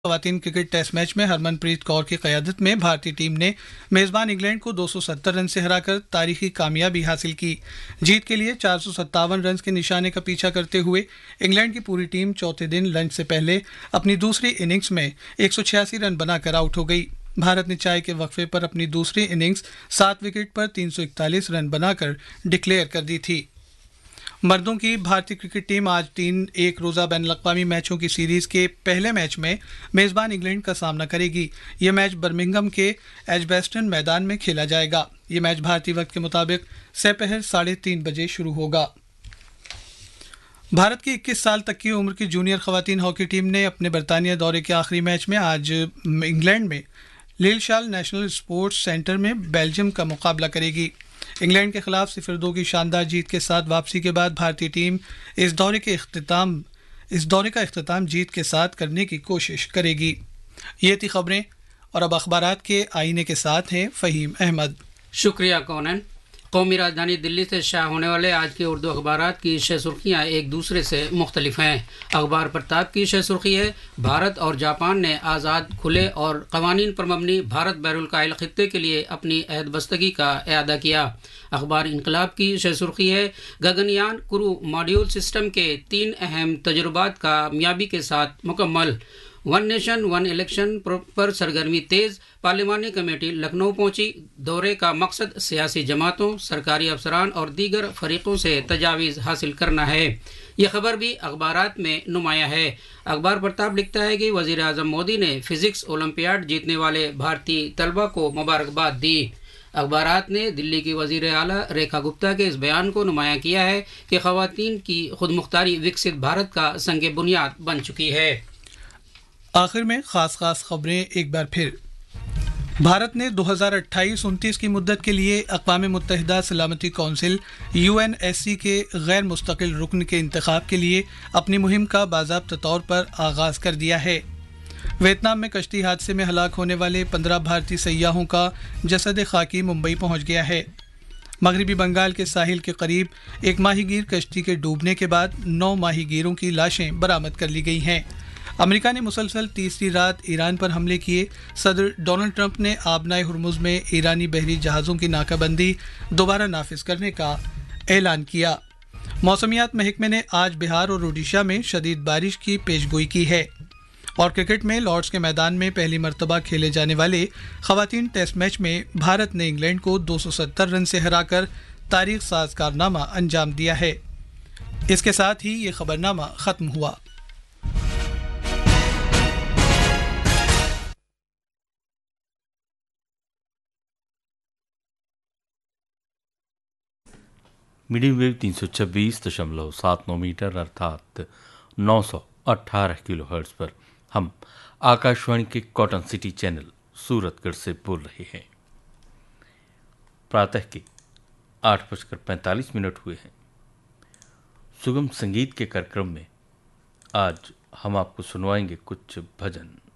खवातीन cricket test match में हरमनप्रीत कौर की क़यादत में भारतीय टीम ने मेज़बान इंग्लैंड को 270 रन से हराकर तारीखी कामयाबी हासिल की। जीत के लिए 457 रन के निशाने का पीछा करते हुए इंग्लैंड की पूरी टीम चौथे दिन लंच से पहले अपनी दूसरी इनिंग्स में 186 रन बनाकर आउट हो गई। भारत ने चाय के वक्फे पर अपनी दूसरी इनिंग्स 7 विकेट पर 341 रन बनाकर डिक्लेयर कर दी थी। मर्दों की भारतीय क्रिकेट टीम आज 3 एक रोज़ा बैनुल-अक़वामी मैचों की सीरीज के पहले मैच में मेज़बान इंग्लैंड का सामना करेगी। यह मैच बर्मिंघम के एजबेस्टन मैदान में खेला जाएगा। यह मैच भारतीय वक्त के मुताबिक दोपहर 3:30 बजे शुरू होगा। भारत की 21 साल तक की उम्र की जूनियर खवातीन हॉकी टीम ने अपने बरतानिया दौरे के आखिरी मैच में आज इंग्लैंड में लीलशाल नेशनल स्पोर्ट्स सेंटर में बेल्जियम का मुकाबला करेगी। इंग्लैंड के खिलाफ 0-2 की शानदार जीत के साथ वापसी के बाद भारतीय टीम इस दौरे का इख्तिताम जीत के साथ करने की कोशिश करेगी। ये थी खबरें और अब अखबारात के आईने के साथ हैं फ़हीम अहमद। शुक्रिया कौनन। कौमी राजधानी दिल्ली से शाया होने वाले आज के उर्दू अखबारात की शह सुर्खियाँ एक दूसरे से मुख्तलिफ हैं। अखबार प्रताप की शह सुर्खी है, भारत और जापान ने आज़ाद, खुले और कवानीन पर मबनी भारत बैरुल-काहिल खित्ते के लिए अपनी अहदबस्तगी का इआदा किया। अखबार इनकलाब की शह सुर्खी है, गगनयान क्रू मॉड्यूल सिस्टम के 3 अहम तजुर्बात कामयाबी के साथ मुकम्मल। वन नेशन वन इलेक्शन पर सरगर्मी तेज, पार्लिमानी कमेटी लखनऊ पहुंची। दौरे का मकसद सियासी जमातों, सरकारी अफसरान और दीगर फरीकों से तजावीज़ हासिल करना है। यह खबर भी अखबारात में नुमाया है। अखबार प्रताप लिखता है कि वज़ीर आज़म मोदी ने फिजिक्स ओलंपियाड जीतने वाले भारतीय तलबा को मुबारकबाद दी। अखबारात ने दिल्ली की वज़ीर आला रेखा गुप्ता के इस बयान को नुमाया किया है कि ख़वातीन की खुद मुख्तारी विकसित भारत का संग बुनियाद बन चुकी है। आखिर में खास खबरें एक बार फिर। भारत ने 2028-29 की मुद्दत के लिए अक़वाम मुत्तहिदा सलामती कौंसिल UNSC के गैर मुस्तकिल रुकन के इंतखाब के लिए अपनी मुहिम का बाज़ाब्ता तौर पर आगाज़ कर दिया है। वियतनाम में कश्ती हादसे में हलाक होने वाले 15 भारतीय सयाहों का जसद खाकी मुंबई पहुंच गया है। मगरबी बंगाल के साहिल के करीब एक माहीगीर कश्ती के डूबने के बाद 9 माहीगीरों की लाशें बरामद कर ली गई हैं। अमेरिका ने मुसलसल तीसरी रात ईरान पर हमले किए। सदर डोनाल्ड ट्रंप ने आबनाए हुर्मुज़ में ईरानी बहरी जहाज़ों की नाकाबंदी दोबारा नाफिज करने का ऐलान किया। मौसमियात महकमे ने आज बिहार और ओडिशा में शदीद बारिश की पेशगोई की है। और क्रिकेट में लॉर्ड्स के मैदान में पहली मरतबा खेले जाने वाले खवातीन टेस्ट मैच में भारत ने इंग्लैंड को 270 रन से हराकर तारीख साज कारनामा अंजाम दिया है। इसके साथ ही ये खबरनामा ख़त्म हुआ। मीडियम वेव 326.79 मीटर अर्थात 918 किलोहर्ट्ज पर हम आकाशवाणी के कॉटन सिटी चैनल सूरतगढ़ से बोल रहे हैं। प्रातः के 8:45 हुए हैं। सुगम संगीत के कार्यक्रम में आज हम आपको सुनवाएंगे कुछ भजन।